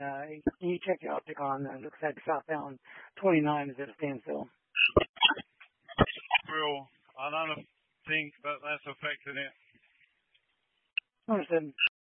you check the optic on, looks like southbound 29 is at a standstill. Well, I don't think that that's affected it. Understood.